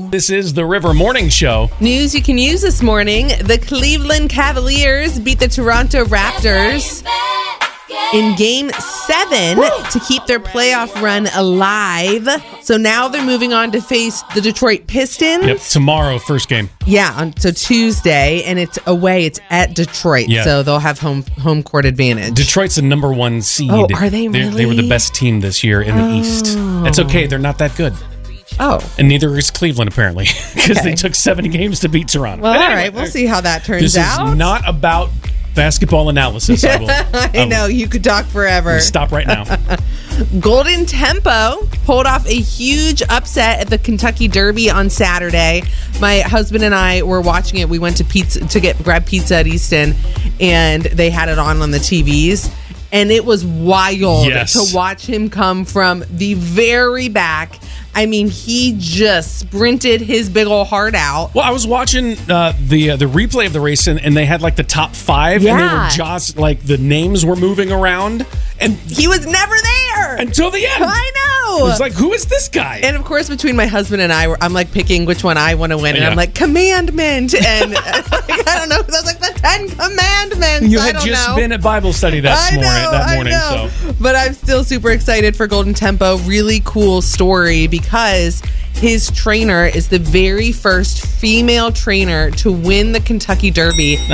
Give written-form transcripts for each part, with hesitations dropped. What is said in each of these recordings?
This is the River Morning Show. News you can use this morning. The Cleveland Cavaliers beat the Toronto Raptors in Game 7 to keep their playoff run alive. So now they're moving on to face the Detroit Pistons. Yep, tomorrow, first game. Yeah, so Tuesday, and it's away. It's at Detroit, so they'll have home court advantage. Detroit's the number 1 seed. Oh, are they really? They were the best team this year in the East. It's okay, they're not that good. Oh. And neither is Cleveland, apparently, because they took 7 games to beat Toronto. Well, all right, we'll see how that turns out. This is not about basketball analysis. I know, you could talk forever. Stop right now. Golden Tempo pulled off a huge upset at the Kentucky Derby on Saturday. My husband and I were watching it. We went to grab pizza at Easton, and they had it on the TVs. And it was wild to watch him come from the very back. I mean, he just sprinted his big old heart out. Well, I was watching the replay of the race, and they had like the top 5, and they were just like the names were moving around, and he was never there until the end. I know. It was like, who is this guy? And of course, between my husband and I, I'm like picking which one I want to win, and I'm like, Commandment, and I don't know, because I was like, the 10 Commandments. You had just been at Bible study that morning, so. But I'm still super excited for Golden Tempo. Really cool story, because his trainer is the very first female trainer to win the Kentucky Derby in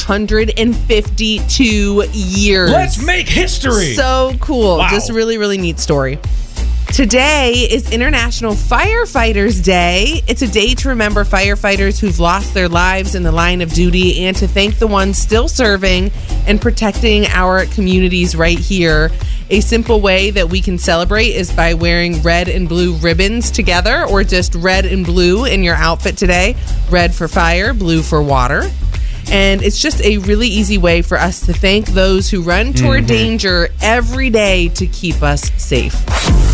152 years. Let's make history. So cool. Wow. Just really, really neat story. Today is International Firefighters Day. It's a day to remember firefighters who've lost their lives in the line of duty and to thank the ones still serving and protecting our communities right here. A simple way that we can celebrate is by wearing red and blue ribbons together, or just red and blue in your outfit today. Red for fire, blue for water. And it's just a really easy way for us to thank those who run toward danger every day to keep us safe.